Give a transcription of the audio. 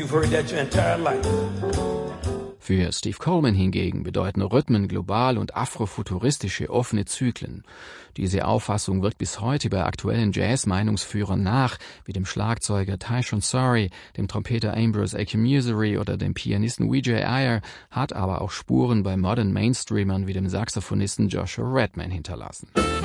you've heard that your entire life. Für Steve Coleman hingegen bedeuten Rhythmen global und afrofuturistische offene Zyklen. Diese Auffassung wirkt bis heute bei aktuellen Jazz-Meinungsführern nach, wie dem Schlagzeuger Tyshon Sorry, dem Trompeter Ambrose Akinmusire oder dem Pianisten Vijay Iyer, hat aber auch Spuren bei Modern Mainstreamern wie dem Saxophonisten Joshua Redman hinterlassen.